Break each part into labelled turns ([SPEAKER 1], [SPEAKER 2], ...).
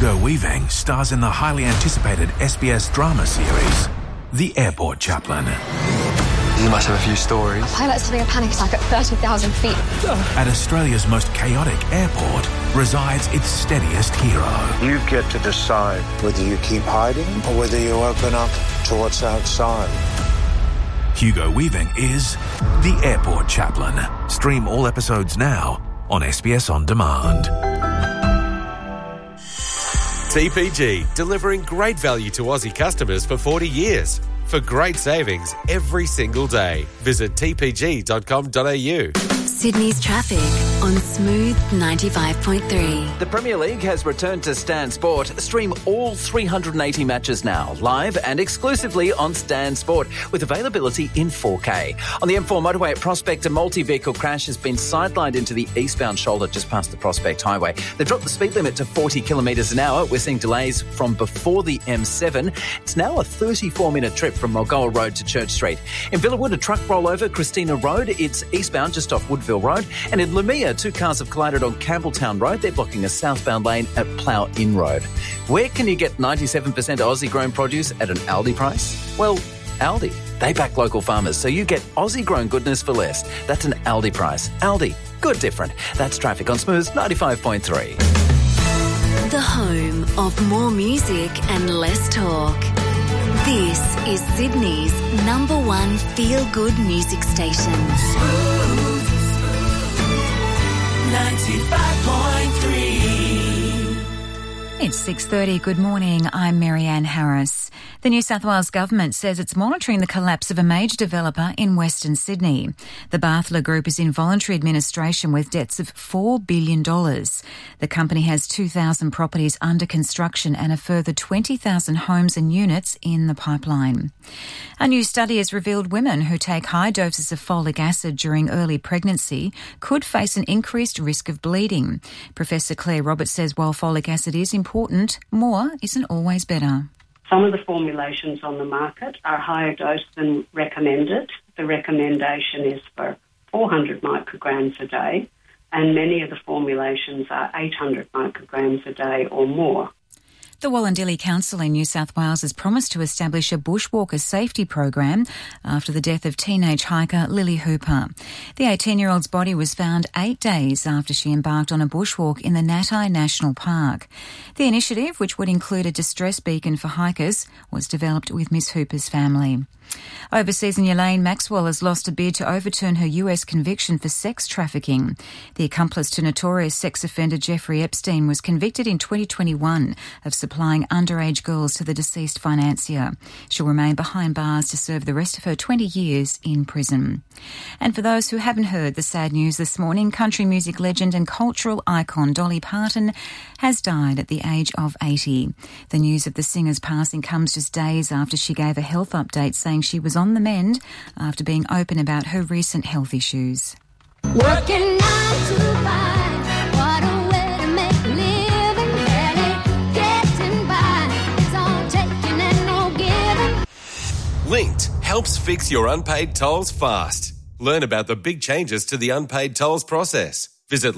[SPEAKER 1] Hugo Weaving stars in the highly anticipated SBS drama series, The Airport Chaplain.
[SPEAKER 2] You must have a few stories.
[SPEAKER 3] A pilot's having a panic attack at 30,000 feet.
[SPEAKER 1] At Australia's most chaotic airport resides its steadiest hero.
[SPEAKER 4] You get to decide whether you keep hiding or whether you open up to what's outside.
[SPEAKER 1] Hugo Weaving is The Airport Chaplain. Stream all episodes now on SBS On Demand.
[SPEAKER 5] TPG, delivering great value to Aussie customers for 40 years. For great savings every single day, visit tpg.com.au.
[SPEAKER 6] Sydney's traffic on Smooth 95.3.
[SPEAKER 7] The Premier League has returned to Stan Sport. Stream all 380 matches now, live and exclusively on Stan Sport, with availability in 4K. On the M4 motorway at Prospect, a multi-vehicle crash has been sidelined into the eastbound shoulder just past the Prospect Highway. They've dropped the speed limit to 40 kilometres an hour. We're seeing delays from before the M7. It's now a 34-minute trip from Mulgoa Road to Church Street. In Villawood, a truck rollover Christina Road. It's eastbound just off Woodville Road. And in Lumia, two cars have collided on Campbelltown Road. They're blocking a southbound lane at Plough Inn Road. Where can you get 97% Aussie-grown produce at an Aldi price? Well, Aldi. They back local farmers, so you get Aussie-grown goodness for less. That's an Aldi price. Aldi. Good different. That's traffic on Smooth 95.3.
[SPEAKER 6] The home of more music and less talk. This is Sydney's number one feel-good music station.
[SPEAKER 8] Smooth 95.3.
[SPEAKER 9] It's 6:30. Good morning. I'm Marianne Harris. The New South Wales Government says it's monitoring the collapse of a major developer in Western Sydney. The Barthler Group is in voluntary administration with debts of $4 billion. The company has 2,000 properties under construction and a further 20,000 homes and units in the pipeline. A new study has revealed women who take high doses of folic acid during early pregnancy could face an increased risk of bleeding. Professor Claire Roberts says while folic acid is important, more isn't always better.
[SPEAKER 10] Some of the formulations on the market are higher dose than recommended. The recommendation is for 400 micrograms a day, and many of the formulations are 800 micrograms a day or more.
[SPEAKER 9] The Wallandilly Council in New South Wales has promised to establish a bushwalker safety program after the death of teenage hiker Lily Hooper. The 18-year-old's body was found 8 days after she embarked on a bushwalk in the Natai National Park. The initiative, which would include a distress beacon for hikers, was developed with Miss Hooper's family. Overseas in Elaine Maxwell has lost a bid to overturn her US conviction for sex trafficking. The accomplice to notorious sex offender Jeffrey Epstein was convicted in 2021 of supplying underage girls to the deceased financier. She'll remain behind bars to serve the rest of her 20 years in prison. And for those who haven't heard the sad news this morning, country music legend and cultural icon Dolly Parton has died at the age of 80. The news of the singer's passing comes just days after she gave a health update saying she was on the mend after being open about her recent health issues.
[SPEAKER 8] Working 9 to 5, what a way to make a living. Barely getting by, it's all taking and no giving.
[SPEAKER 5] Linked helps fix your unpaid tolls fast. Learn about the big changes to the unpaid tolls process. Visit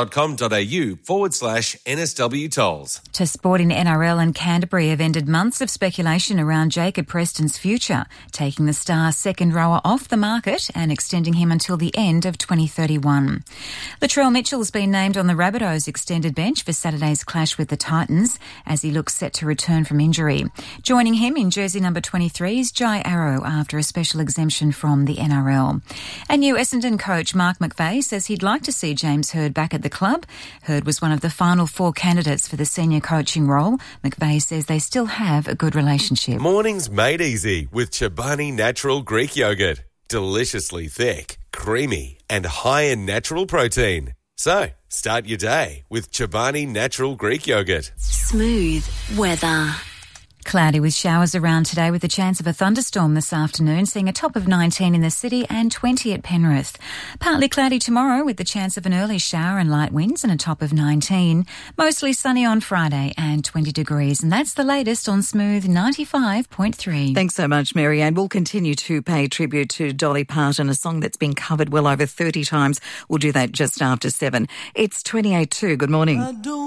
[SPEAKER 5] linked.com.au/NSW tolls.
[SPEAKER 9] To sport in NRL, and Canterbury have ended months of speculation around Jacob Preston's future, taking the Star's second rower off the market and extending him until the end of 2031. Latrell Mitchell has been named on the Rabbitohs extended bench for Saturday's clash with the Titans as he looks set to return from injury. Joining him in jersey number 23 is Jai Arrow after a special exemption from the NRL. And new Essendon coach Mark McVeigh says he'd like to see James Hird back at the club. Hird was one of the final 4 candidates for the senior coaching role. McVeigh says they still have a good relationship.
[SPEAKER 5] Mornings made easy with Chobani Natural Greek Yogurt. Deliciously thick, creamy and high in natural protein. So, start your day with Chobani Natural Greek Yogurt.
[SPEAKER 6] Smooth weather.
[SPEAKER 9] Cloudy with showers around today with a chance of a thunderstorm this afternoon, seeing a top of 19 in the city and 20 at Penrith. Partly cloudy tomorrow with the chance of an early shower and light winds and a top of 19. Mostly sunny on Friday and 20 degrees. And that's the latest on Smooth 95.3.
[SPEAKER 11] Thanks so much, Marianne. We'll continue to pay tribute to Dolly Parton, a song that's been covered well over 30 times. We'll do that just after 7. It's 28:02. Good morning.